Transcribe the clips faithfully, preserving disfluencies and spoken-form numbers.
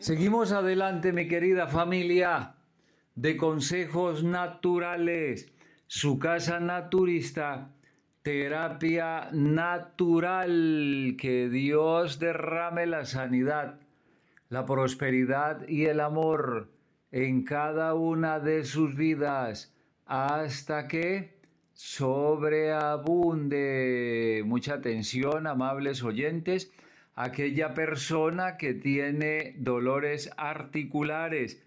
Seguimos adelante, mi querida familia de consejos naturales, su casa naturista, terapia natural, que Dios derrame la sanidad, la prosperidad y el amor en cada una de sus vidas hasta que sobreabunde. Mucha atención, amables oyentes. Aquella persona que tiene dolores articulares,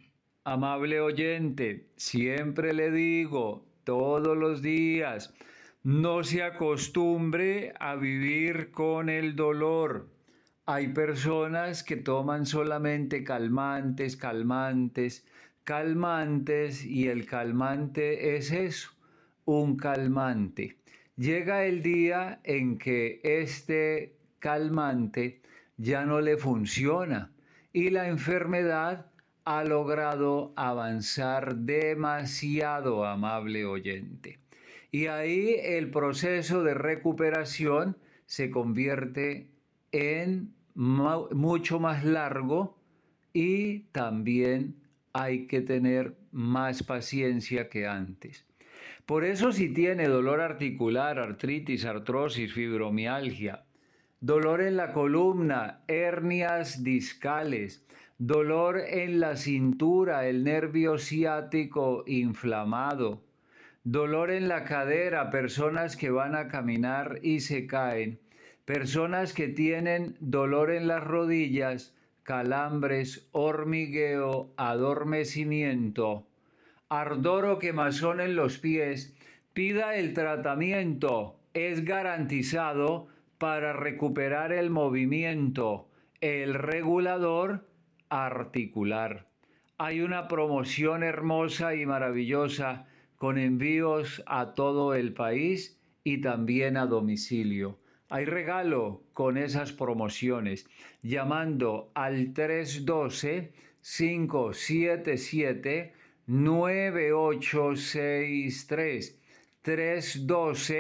amable oyente, siempre le digo, todos los días, no se acostumbre a vivir con el dolor. Hay personas que toman solamente calmantes, calmantes, calmantes, y el calmante es eso, un calmante. Llega el día en que este calmante ya no le funciona y la enfermedad ha logrado avanzar demasiado, amable oyente. Y ahí el proceso de recuperación se convierte en mucho más largo y también hay que tener más paciencia que antes. Por eso, si tiene dolor articular, artritis, artrosis, fibromialgia, dolor en la columna, hernias discales, dolor en la cintura, el nervio ciático inflamado, dolor en la cadera, personas que van a caminar y se caen, personas que tienen dolor en las rodillas, calambres, hormigueo, adormecimiento, ardor o quemazón en los pies, pida el tratamiento, es garantizado para recuperar el movimiento, el regulador articular. Hay una promoción hermosa y maravillosa con envíos a todo el país y también a domicilio. Hay regalo con esas promociones llamando al tres uno dos, cinco siete siete, nueve ocho seis tres, tres uno dos,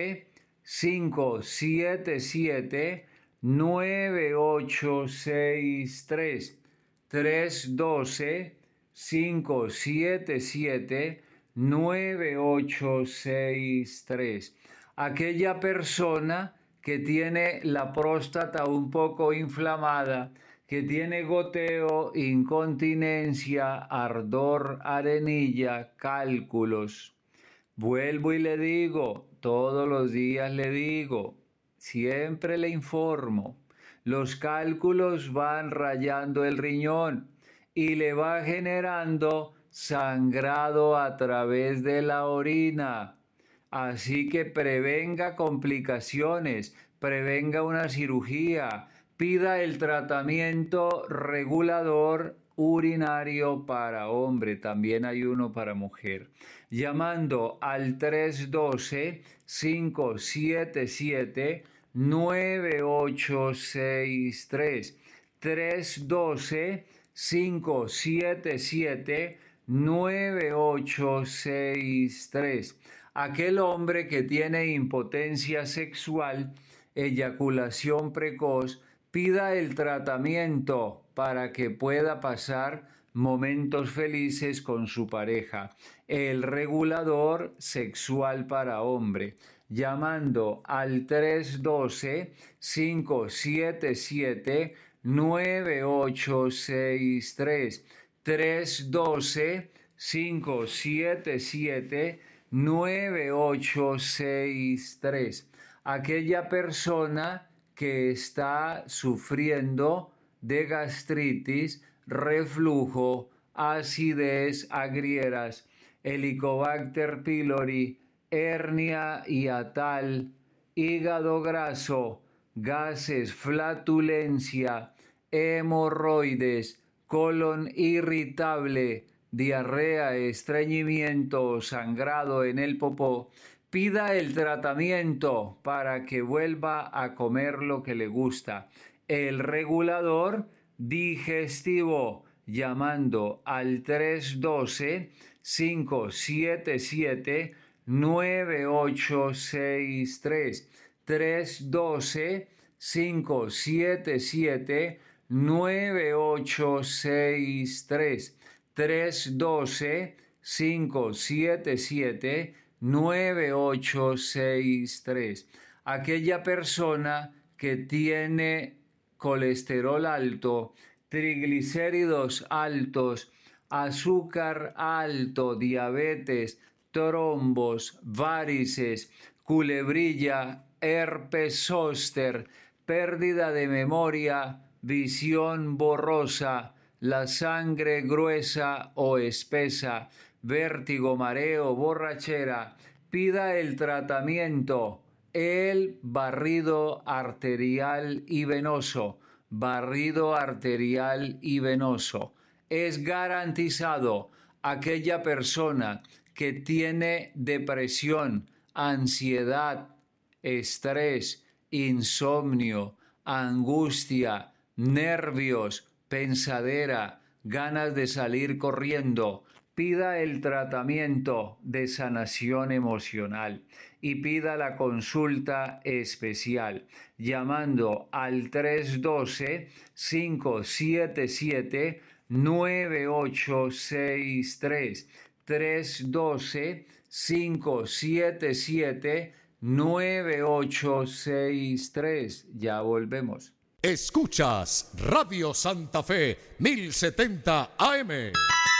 cinco siete siete, nueve ocho seis tres, tres uno dos, cinco siete siete, nueve ocho seis tres. Aquella persona que tiene la próstata un poco inflamada, que tiene goteo, incontinencia, ardor, arenilla, cálculos. Vuelvo y le digo, todos los días le digo, siempre le informo, los cálculos van rayando el riñón y le va generando sangrado a través de la orina. Así que prevenga complicaciones, prevenga una cirugía, pida el tratamiento regulador urinario para hombre, también hay uno para mujer, llamando al tres uno dos, cinco siete siete, nueve ocho seis tres, tres uno dos, cinco siete siete, nueve ocho seis tres. Aquel hombre que tiene impotencia sexual, eyaculación precoz, pida el tratamiento para que pueda pasar momentos felices con su pareja. El regulador sexual para hombre, llamando al tres uno dos, cinco siete siete, nueve ocho seis tres, tres uno dos, cinco siete siete, nueve ocho seis tres. Aquella persona que está sufriendo de gastritis, reflujo, acidez, agrieras, Helicobacter pylori, hernia hiatal, hígado graso, gases, flatulencia, hemorroides, colon irritable, diarrea, estreñimiento, sangrado en el popó, pida el tratamiento para que vuelva a comer lo que le gusta. El regulador digestivo, llamando al tres uno dos, cinco siete siete, nueve ocho seis tres, tres uno dos, cinco siete siete, nueve ocho seis tres. tres uno dos, cinco siete siete, nueve ocho seis tres. Aquella persona que tiene colesterol alto, triglicéridos altos, azúcar alto, diabetes, trombos, varices, culebrilla, herpes zóster, pérdida de memoria, visión borrosa, la sangre gruesa o espesa, vértigo, mareo, borrachera, pida el tratamiento, el barrido arterial y venoso, barrido arterial y venoso. Es garantizado aquella persona que tiene depresión, ansiedad, estrés, insomnio, angustia, nervios, pensadera, ganas de salir corriendo. Pida el tratamiento de sanación emocional y pida la consulta especial llamando al tres uno dos, cinco siete siete, nueve ocho seis tres. tres uno dos, cinco siete siete, nueve ocho seis tres. Ya volvemos. Escuchas Radio Santa Fe mil setenta A M.